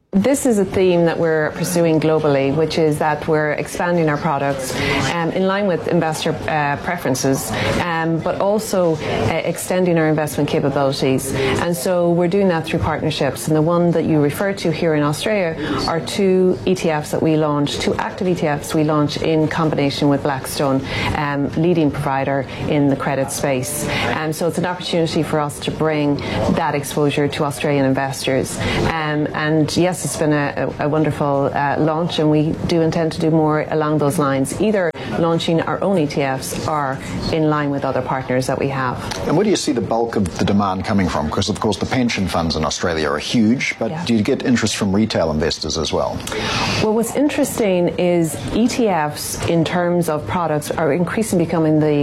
This is a theme that we're pursuing globally, which is that we're expanding our products in line with investor preferences, but also extending our investment capabilities. And so we're doing that through partnerships. And the one that you refer to here in Australia are two ETFs that we launched, two active ETFs we launched in combination with Blackstone, leading provider in the credit space. And so it's an opportunity for us to bring that exposure to Australian investors. And yes, it's been a wonderful launch, and we do intend to do more along those lines, either launching our own ETFs or in line with other partners that we have. And where do you see the bulk of the demand coming from? Because, of course, the pension funds in Australia are huge, but do you get interest from retail investors as well? Well, what's interesting is ETFs, in terms of products, are increasingly becoming the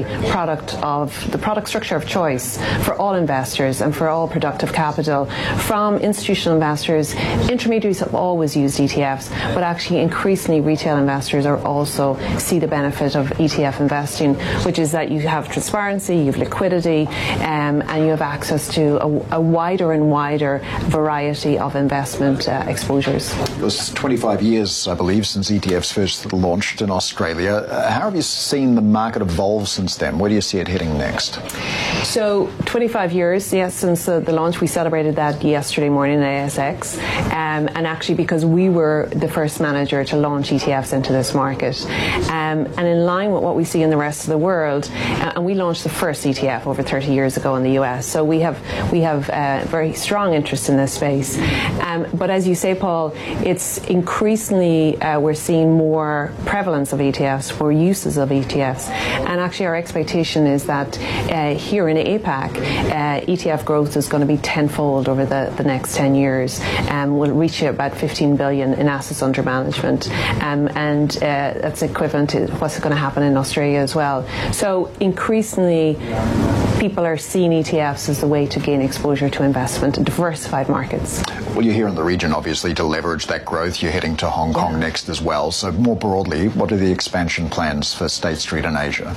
product structure of choice for all investors and for all productive capital. From institutional investors, intermediaries have always used ETFs, but actually increasingly retail investors are also see the benefit of ETF investing, which is that you have transparency, you have liquidity, and you have access to a wider and wider variety of investment exposures. It was 25 years, I believe, since ETFs first launched in Australia. How have you seen the market evolve since then? Where do you see it heading next? So 25 years, yes, since the launch. We celebrated that yesterday morning at ASX, and actually because we were the first manager to launch ETFs into this market. And in line with what we see in the rest of the world, and we launched the first ETF over 30 years ago in the US, so we have very strong interest in this space. But as you say, Paul, it's increasingly we're seeing more prevalence of ETFs, more uses of ETFs, and actually our expectation is that here in APAC, ETF growth is going to be tenfold over the next 10 years, and will reach about 15 billion in assets under management, and that's equivalent to what's going to happen in Australia as well. So increasingly people are seeing ETFs as the way to gain exposure to investment in diversified markets. Well, you're here in the region, obviously, to leverage that growth. You're heading to Hong Kong next as well. So more broadly, what are the expansion plans for State Street in Asia?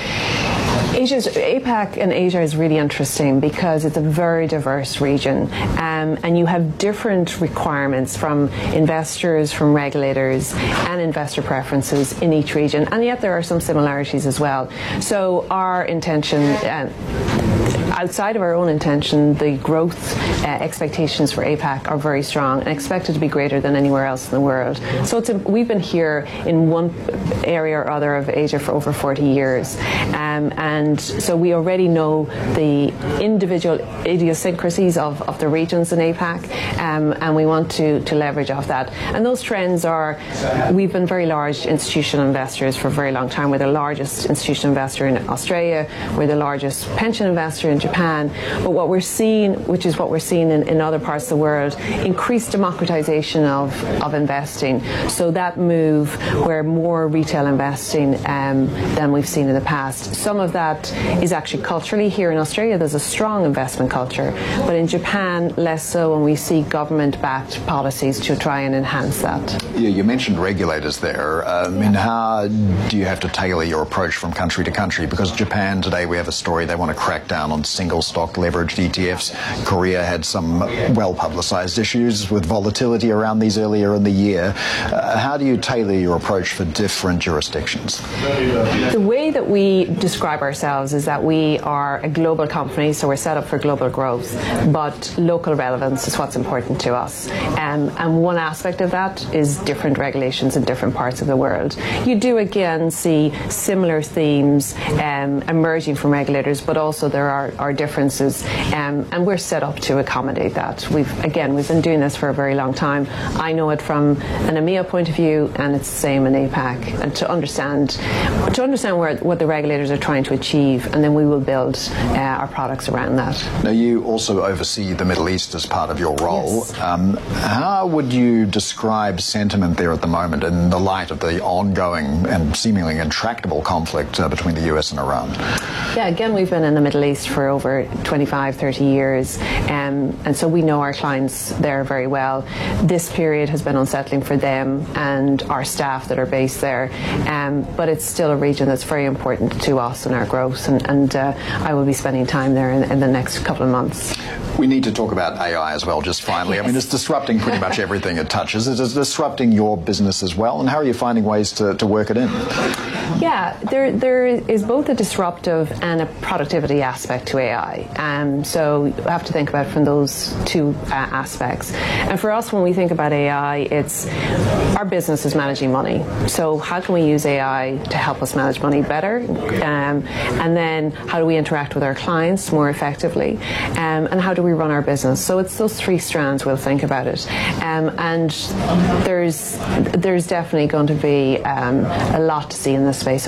APAC and Asia is really interesting because it's a very diverse region, and you have different requirements from investors, from regulators, and investor preferences in each region, and yet there are some similarities as well. So our intention, outside of our own intention, the growth expectations for APAC are very strong and expected to be greater than anywhere else in the world. So we've been here in one area or other of Asia for over 40 years, and so we already know the individual idiosyncrasies of the regions in APAC, and we want to leverage off that. And those trends are, we've been very large institutional investors for a very long time. We're the largest institutional investor in Australia. We're the largest pension investor in Japan. But what we're seeing, which is what we're seeing in other parts of the world, increased democratization of investing. So that move where more retail investing than we've seen in the past. Some of that is actually culturally. Here in Australia, there's a strong investment culture, but in Japan, less so, and we see government-backed policies to try and enhance that. Yeah, you mentioned regulators there. I mean, how do you have to tailor your approach from country to country? Because Japan today, we have a story, they want to crack down on single stock leveraged ETFs. Korea had some well-publicized issues with volatility around these earlier in the year. How do you tailor your approach for different jurisdictions? The way that we describe ourselves is that we are a global company, so we're set up for global growth, but local relevance is what's important to us. And one aspect of that is different regulations in different parts of the world. You do again see similar themes emerging from regulators, but also there are differences, and we're set up to accommodate that. We've been doing this for a very long time. I know it from an EMEA point of view, and it's the same in APAC. And to understand what the regulators are trying to achieve, and then we will build our products around that. Now, you also oversee the Middle East as part of your role. Yes. How would you describe sentiment there at the moment in the light of the ongoing and seemingly intractable conflict between the US and Iran? Yeah, again, we've been in the Middle East for for over 25, 30 years. And so we know our clients there very well. This period has been unsettling for them and our staff that are based there. But it's still a region that's very important to us and our growth. And I will be spending time there in the next couple of months. We need to talk about AI as well, just finally. Yes. I mean, it's disrupting pretty much everything it touches. It's disrupting your business as well. And how are you finding ways to work it in? Yeah, there is both a disruptive and a productivity aspect to AI. So you have to think about it from those two aspects. And for us, when we think about AI, it's our business is managing money. So how can we use AI to help us manage money better? And then how do we interact with our clients more effectively? And how do we run our business? So it's those three strands we'll think about it. And there's definitely going to be a lot to see in this space